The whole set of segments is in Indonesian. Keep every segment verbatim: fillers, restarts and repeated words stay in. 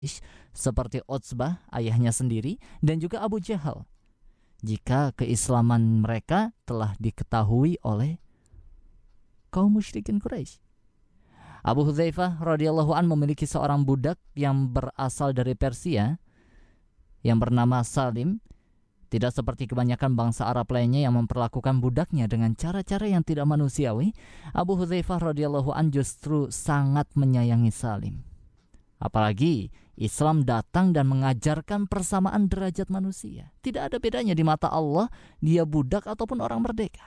seperti Utsbah ayahnya sendiri dan juga Abu Jahal, jika keislaman mereka telah diketahui oleh kaum musyrikin Quraisy. Abu Hudzaifah radhiyallahu an memiliki seorang budak yang berasal dari Persia yang bernama Salim. Tidak seperti kebanyakan bangsa Arab lainnya yang memperlakukan budaknya dengan cara-cara yang tidak manusiawi, Abu Hudzaifah radhiyallahu an justru sangat menyayangi Salim. Apalagi Islam datang dan mengajarkan persamaan derajat manusia. Tidak ada bedanya di mata Allah dia budak ataupun orang merdeka.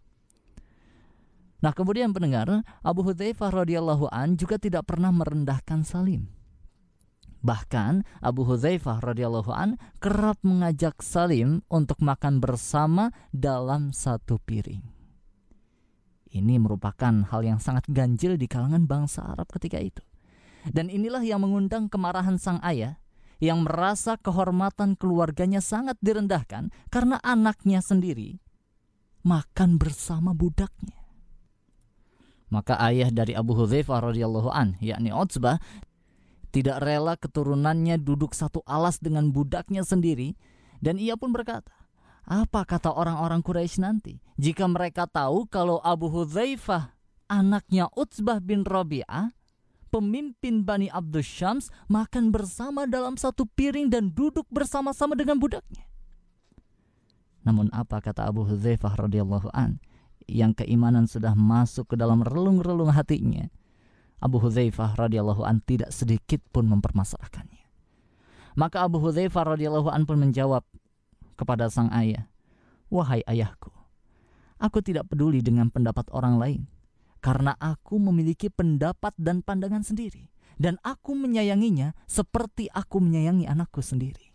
Nah, kemudian pendengar, Abu Hudzaifah radhiyallahu an juga tidak pernah merendahkan Salim. Bahkan Abu Hudzaifah radhiyallahu an kerap mengajak Salim untuk makan bersama dalam satu piring. Ini merupakan hal yang sangat ganjil di kalangan bangsa Arab ketika itu. Dan inilah yang mengundang kemarahan sang ayah yang merasa kehormatan keluarganya sangat direndahkan karena anaknya sendiri makan bersama budaknya. Maka ayah dari Abu Hudzaifah radhiyallahu an, yakni Utsbah, tidak rela keturunannya duduk satu alas dengan budaknya sendiri, dan ia pun berkata, apa kata orang-orang Quraisy nanti jika mereka tahu kalau Abu Hudzaifah, anaknya Utsbah bin Rabi'ah, pemimpin Bani Abdus Syams, makan bersama dalam satu piring dan duduk bersama-sama dengan budaknya. Namun apa kata Abu Hudzaifah radhiyallahu an, yang keimanan sudah masuk ke dalam relung-relung hatinya? Abu Hudzaifah radhiyallahu an tidak sedikit pun mempermasalahkannya. Maka Abu Hudzaifah radhiyallahu an pun menjawab kepada sang ayah, wahai ayahku, aku tidak peduli dengan pendapat orang lain, karena aku memiliki pendapat dan pandangan sendiri, dan aku menyayanginya seperti aku menyayangi anakku sendiri.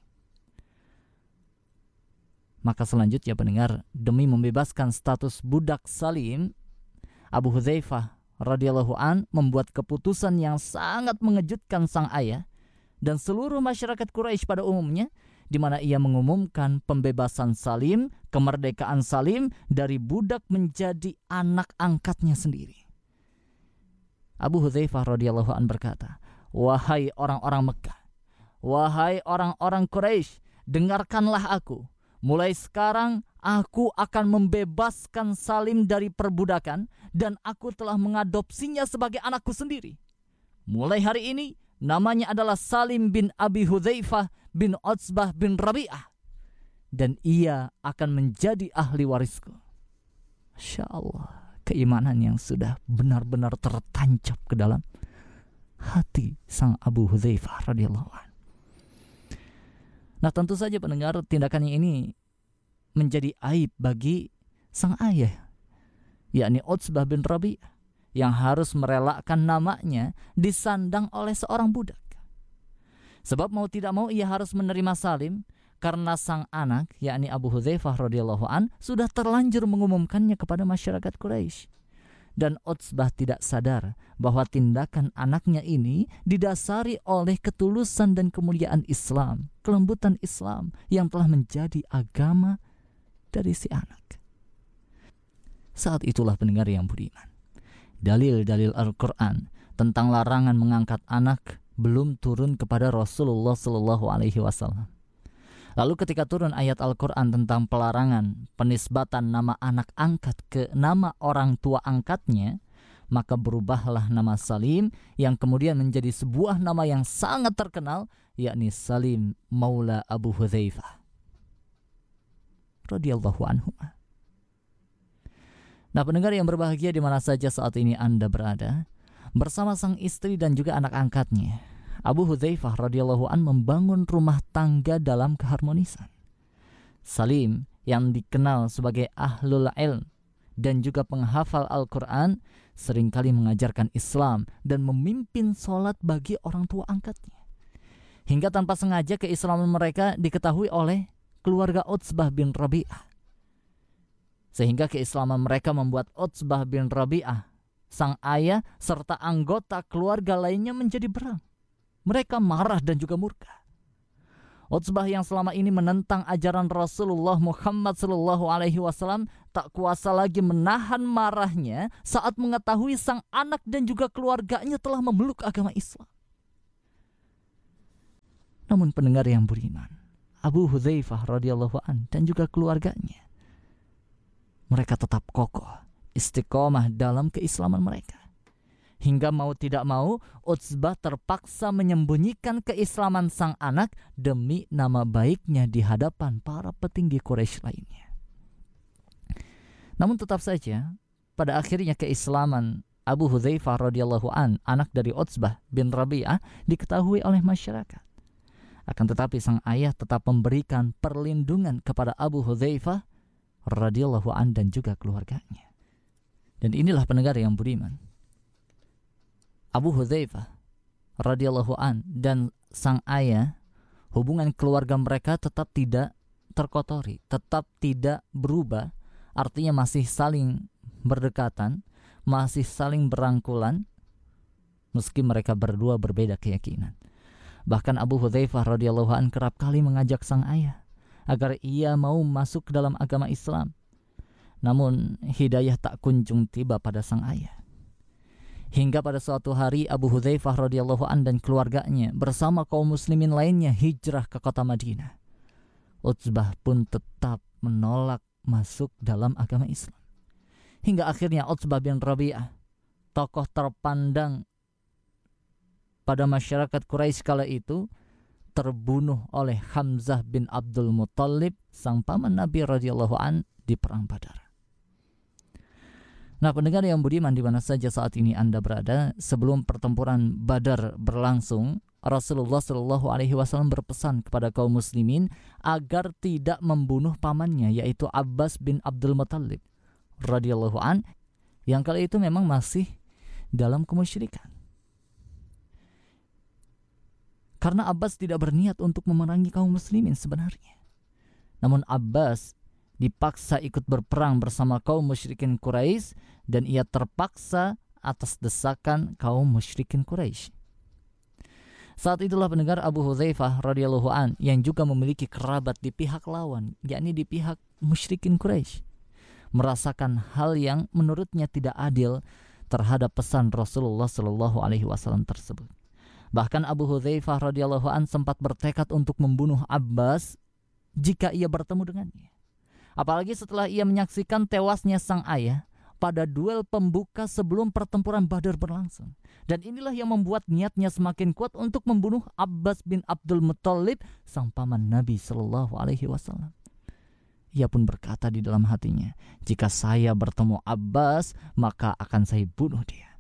Maka selanjutnya pendengar, demi membebaskan status budak Salim, Abu Hudzaifah radhiyallahu an membuat keputusan yang sangat mengejutkan sang ayah dan seluruh masyarakat Quraisy pada umumnya, di mana ia mengumumkan pembebasan Salim, kemerdekaan Salim dari budak menjadi anak angkatnya sendiri. Abu Hudzaifah radhiyallahu an berkata, wahai orang-orang Mekah, wahai orang-orang Quraisy, dengarkanlah aku. Mulai sekarang aku akan membebaskan Salim dari perbudakan dan aku telah mengadopsinya sebagai anakku sendiri. Mulai hari ini namanya adalah Salim bin Abi Hudzaifah bin Utsbah bin Rabi'ah dan ia akan menjadi ahli warisku. Masya Allah, keimanan yang sudah benar-benar tertancap ke dalam hati sang Abu Hudzaifah radhiyallahu anhu. Nah, tentu saja pendengar, tindakannya ini menjadi aib bagi sang ayah, yakni Utsbah bin Rabi'ah, yang harus merelakan namanya disandang oleh seorang budak. Sebab mau tidak mau ia harus menerima Salim karena sang anak, yakni Abu Hudzaifah radhiyallahu an, sudah terlanjur mengumumkannya kepada masyarakat Quraisy. Dan Utsbah tidak sadar bahwa tindakan anaknya ini didasari oleh ketulusan dan kemuliaan Islam, kelembutan Islam yang telah menjadi agama dari si anak. Saat itulah pendengar yang budiman, dalil-dalil Al-Quran tentang larangan mengangkat anak belum turun kepada Rasulullah Sallallahu Alaihi Wasallam. Lalu ketika turun ayat Al-Quran tentang pelarangan penisbatan nama anak angkat ke nama orang tua angkatnya, maka berubahlah nama Salim yang kemudian menjadi sebuah nama yang sangat terkenal, yakni Salim Maula Abu Hudzaifah radhiyallahu anhu. Nah, pendengar yang berbahagia di mana saja saat ini Anda berada, bersama sang istri dan juga anak angkatnya, Abu Hudzaifah radhiyallahu an membangun rumah tangga dalam keharmonisan. Salim yang dikenal sebagai ahlul ilm dan juga penghafal Al-Quran seringkali mengajarkan Islam dan memimpin sholat bagi orang tua angkatnya. Hingga tanpa sengaja keislaman mereka diketahui oleh keluarga Utsbah bin Rabi'ah. Sehingga keislaman mereka membuat Utsbah bin Rabi'ah, sang ayah serta anggota keluarga lainnya menjadi berang. Mereka marah dan juga murka. Utsbah yang selama ini menentang ajaran Rasulullah Muhammad sallallahu alaihi wasallam tak kuasa lagi menahan marahnya saat mengetahui sang anak dan juga keluarganya telah memeluk agama Islam. Namun pendengar yang beriman, Abu Hudzaifah radhiyallahu an dan juga keluarganya, mereka tetap kokoh, istiqomah dalam keislaman mereka. Hingga mau tidak mau, Utsbah terpaksa menyembunyikan keislaman sang anak demi nama baiknya di hadapan para petinggi Quraisy lainnya. Namun tetap saja, pada akhirnya keislaman Abu Hudzaifah radhiyallahu an, anak dari Utsbah bin Rabi'ah, diketahui oleh masyarakat. Akan tetapi sang ayah tetap memberikan perlindungan kepada Abu Hudzaifah radhiyallahu an dan juga keluarganya. Dan inilah pendengar yang beriman, Abu Hudzaifah radhiyallahu an dan sang ayah, hubungan keluarga mereka tetap tidak terkotori, tetap tidak berubah. Artinya masih saling berdekatan, masih saling berangkulan, meski mereka berdua berbeda keyakinan. Bahkan Abu Hudzaifah radhiyallahu an kerap kali mengajak sang ayah agar ia mau masuk ke dalam agama Islam. Namun hidayah tak kunjung tiba pada sang ayah. Hingga pada suatu hari Abu Hudzaifah radhiyallahu an dan keluarganya bersama kaum muslimin lainnya hijrah ke kota Madinah. Utsbah pun tetap menolak masuk dalam agama Islam. Hingga akhirnya Utsbah bin Rabi'ah, tokoh terpandang pada masyarakat Quraisy kala itu, terbunuh oleh Hamzah bin Abdul Muttalib, sang paman Nabi radhiyallahu an, di perang Badar. Nah, pendengar yang budiman di mana saja saat ini Anda berada, sebelum pertempuran Badar berlangsung, Rasulullah shallallahu alaihi wasallam berpesan kepada kaum muslimin agar tidak membunuh pamannya, yaitu Abbas bin Abdul Muttalib radhiyallahu an, yang kala itu memang masih dalam kemusyrikan. Karena Abbas tidak berniat untuk memerangi kaum muslimin sebenarnya. Namun Abbas dipaksa ikut berperang bersama kaum musyrikin Quraisy, dan ia terpaksa atas desakan kaum musyrikin Quraisy. Saat itulah pendengar, Abu Hudzaifah radhiyallahu an yang juga memiliki kerabat di pihak lawan, yakni di pihak musyrikin Quraisy, merasakan hal yang menurutnya tidak adil terhadap pesan Rasulullah shallallahu alaihi wasallam tersebut. Bahkan Abu Hudzaifah radhiyallahu an sempat bertekad untuk membunuh Abbas jika ia bertemu dengannya. Apalagi setelah ia menyaksikan tewasnya sang ayah pada duel pembuka sebelum pertempuran Badar berlangsung. Dan inilah yang membuat niatnya semakin kuat untuk membunuh Abbas bin Abdul Muttalib, sang paman Nabi Shallallahu Alaihi Wasallam. Ia pun berkata di dalam hatinya, jika saya bertemu Abbas, maka akan saya bunuh dia.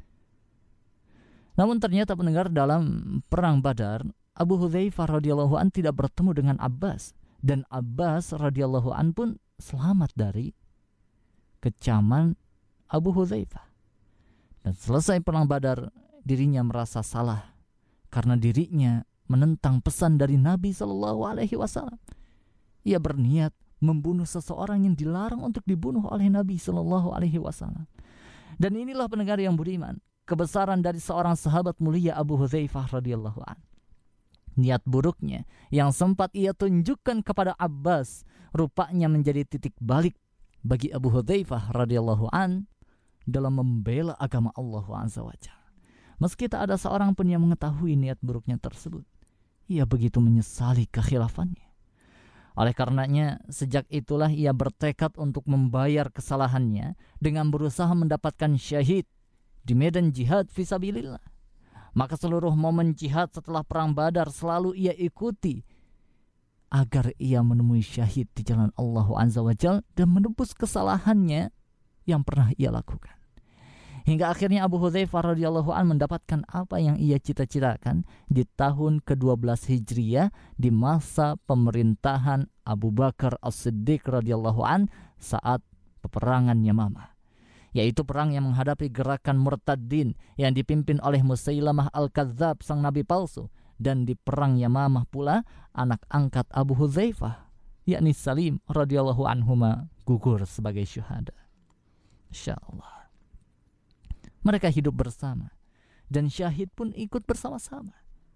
Namun ternyata pendengar, dalam perang Badar, Abu Hudzaifah radhiyallahu an tidak bertemu dengan Abbas. Dan Abbas radhiyallahu an pun selamat dari kecaman Abu Hudzaifah. Dan selesai perang Badar, dirinya merasa salah karena dirinya menentang pesan dari Nabi Shallallahu Alaihi Wasallam. Ia berniat membunuh seseorang yang dilarang untuk dibunuh oleh Nabi Shallallahu Alaihi Wasallam. Dan inilah pendengar yang beriman, kebesaran dari seorang sahabat mulia Abu Hudzaifah radhiyallahu an. Niat buruknya yang sempat ia tunjukkan kepada Abbas rupanya menjadi titik balik bagi Abu Hudzaifah radhiyallahu an dalam membela agama Allah azza wa jalla. Meski tak ada seorang pun yang mengetahui niat buruknya tersebut, ia begitu menyesali kekhilafannya. Oleh karenanya, sejak itulah ia bertekad untuk membayar kesalahannya dengan berusaha mendapatkan syahid di medan jihad fisabilillah. Maka seluruh momen jihad setelah perang Badar selalu ia ikuti agar ia menemui syahid di jalan Allah azza wa jalla dan menebus kesalahannya yang pernah ia lakukan. Hingga akhirnya Abu Hudzaifah radhiyallahu an mendapatkan apa yang ia cita-citakan di tahun kedua belas Hijriah di masa pemerintahan Abu Bakar As-Siddiq radhiyallahu an saat peperangan Yamamah, yaitu perang yang menghadapi gerakan murtadin yang dipimpin oleh Musailamah Al-Kadzab, sang nabi palsu. Dan di perang Yamamah pula anak angkat Abu Hudzaifah, yakni Salim radhiyallahu anhuma, gugur sebagai syuhada. Insyaallah mereka hidup bersama dan syahid pun ikut bersama-sama.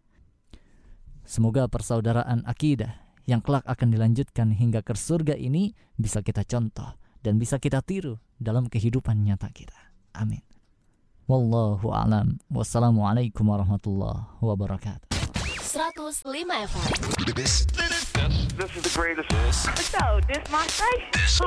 Semoga persaudaraan akidah yang kelak akan dilanjutkan hingga ke surga ini bisa kita contoh dan bisa kita tiru dalam kehidupan nyata kita. Amin. Wallahu a'lam. Wassalamualaikum warahmatullahi wabarakatuh. seratus lima F M. This, this, this is the greatest. So, this my station.